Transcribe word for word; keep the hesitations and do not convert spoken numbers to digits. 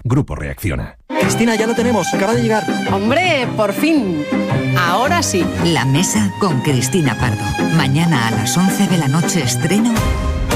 Grupo Reacciona. Cristina, ya lo tenemos, acaba de llegar. ¡Hombre, por fin! Ahora sí. La Mesa con Cristina Pardo. Mañana a las once de la noche estreno